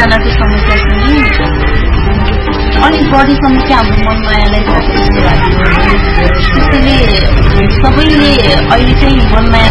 सबैजनाको समस्या पनि अलिक बढी समस्या हाम्रो मनमायालाई त्यसैले सबैले अहिले चाहिँ मनमाया